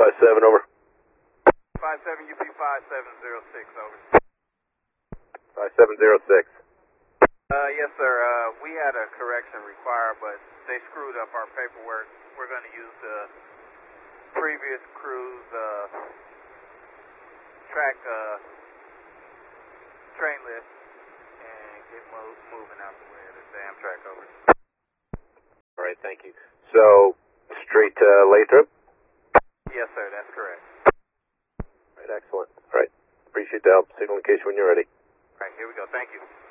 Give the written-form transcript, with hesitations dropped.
57, over. 57 UP 5706, over. 5706. Yes, sir. We had a correction required, but they screwed up our paperwork. We're going to use the previous crew's track train list and get moving out the way of this damn track, over. All right, thank you. So, straight to Lathrop? Yes, sir, that's correct. All right, excellent. All right, appreciate the help. Signal in case when you're ready. All right, here we go. Thank you.